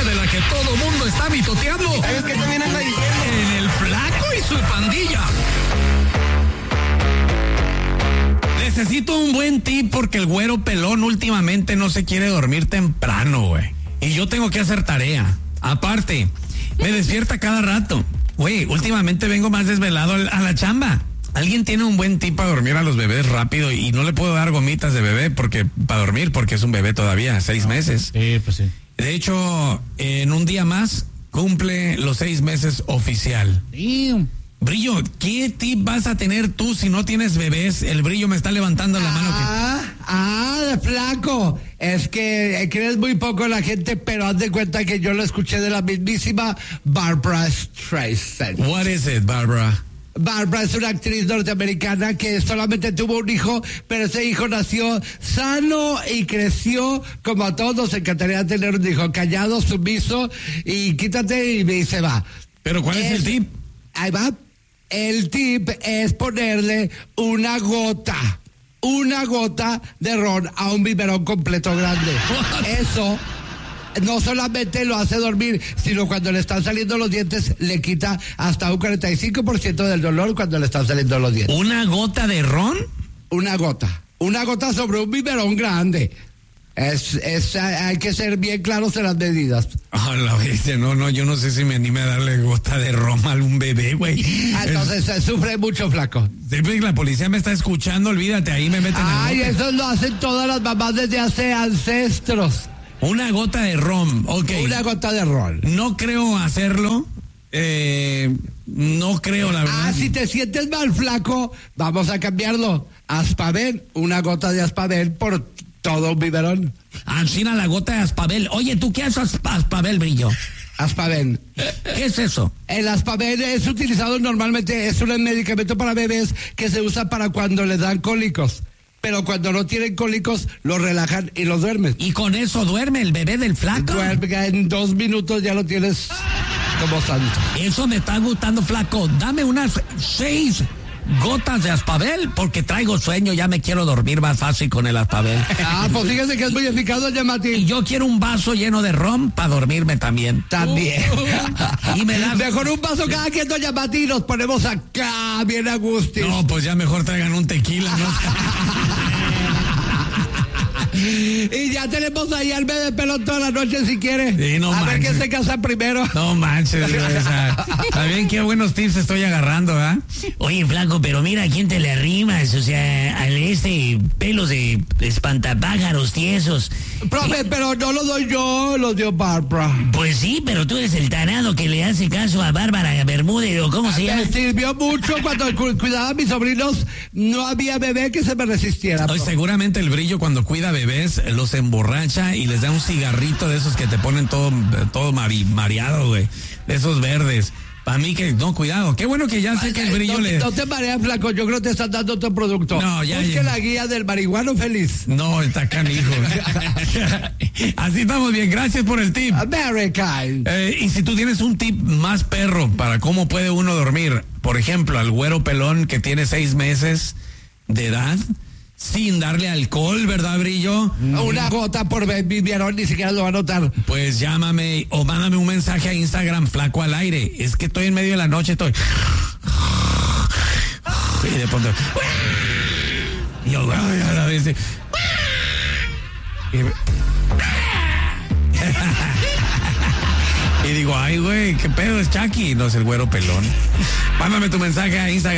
de la que todo mundo está mitoteando. ¿Sabes qué también anda diciendo? En el Flaco y su pandilla. Necesito un buen tip porque el güero pelón últimamente no se quiere dormir temprano, güey. Y yo tengo que hacer tarea. Aparte, me despierta cada rato. Güey, últimamente vengo más desvelado a la chamba. ¿Alguien tiene un buen tip para dormir a los bebés rápido? Y no le puedo dar gomitas de bebé para dormir porque es un bebé todavía, 6 meses. Sí, pues sí. De hecho, en un día más cumple los 6 meses oficial. Sí. Brillo, ¿qué tip vas a tener tú si no tienes bebés? El Brillo me está levantando la mano. Flaco. Es que crees muy poco en la gente, pero haz de cuenta que yo lo escuché de la mismísima Barbra Streisand. What is it, Barbara? Barbra es una actriz norteamericana que solamente tuvo un hijo, pero ese hijo nació sano y creció como a todos nos encantaría tener un hijo, callado, sumiso y quítate y se va. ¿Pero cuál es el tip? Ahí va. El tip es ponerle una gota de ron a un biberón completo grande. Eso no solamente lo hace dormir, sino cuando le están saliendo los dientes, le quita hasta un 45% del dolor cuando le están saliendo los dientes. ¿Una gota de ron? Una gota sobre un biberón grande. Hay que ser bien claros en las medidas. La bestia, no, yo no sé si me anime a darle gota de ron a un bebé, güey. Entonces se sufre mucho, Flaco. Siempre que la policía me está escuchando, olvídate, ahí me meten a Ay, eso lo hacen todas las mamás desde hace ancestros. Una gota de ron, ok. Una gota de ron. No creo hacerlo. No creo, la verdad. Si te sientes mal, Flaco, vamos a cambiarlo. Aspavén, una gota de Aspavén por todo un biberón. Ancina la gota de Aspavén. Oye, ¿tú qué haces Aspavén, Brillo? Aspavén. ¿Qué es eso? El Aspavén es utilizado normalmente, es un medicamento para bebés que se usa para cuando les dan cólicos. Pero cuando no tienen cólicos, los relajan y los duermen. ¿Y con eso duerme el bebé del Flaco? Duerme, en 2 minutos ya lo tienes como santo. Eso me está gustando, Flaco. Dame unas 6 gotas de Aspavén, porque traigo sueño, ya me quiero dormir más fácil con el Aspavén. Pues fíjese que es muy eficaz, doña Mati. Y yo quiero un vaso lleno de ron para dormirme también. También. Y me das... Mejor un vaso cada quien, doña Mati, y nos ponemos acá bien a gusto. No, pues ya mejor traigan un tequila, ¿no? Y ya tenemos ahí al bebé pelón toda la noche si quiere. Sí, no a manches. ver quién se casa primero. No manches, güey, o sea, está bien, qué buenos tips estoy agarrando, ¿verdad? Oye, Flaco, pero mira, ¿a quién te le arrimas? O sea, al pelos de espantapájaros tiesos. Profe, pero no lo doy yo, lo dio Barbara. Pues sí, pero tú eres el tarado que le hace caso a Bárbara Bermúdez, o ¿cómo se llama? Me sirvió mucho cuando cuidaba a mis sobrinos, no había bebé que se me resistiera. Hoy seguramente el Brillo cuando cuida bebés los emborracha y les da un cigarrito de esos que te ponen todo mareado, güey, de esos verdes. Para mí que, no, cuidado, qué bueno que ya sé que el Brillo no te mareas, Flaco, yo creo que te están dando otro producto. No, ya. Busque la guía del marihuano feliz. No, está canijo. Así estamos bien, gracias por el tip. Very kind. Y si tú tienes un tip más perro para cómo puede uno dormir, por ejemplo, al güero pelón que tiene 6 meses de edad, sin darle alcohol, ¿verdad, Brillo? Una gota por biberón, ni siquiera lo va a notar. Pues llámame o mándame un mensaje a Instagram, Flaco al aire. Es que estoy en medio de la noche, estoy... Y de pronto... Y yo, a la vez... Y digo, ay, güey, ¿qué pedo es Chucky? No, es el güero pelón. Mándame tu mensaje a Instagram.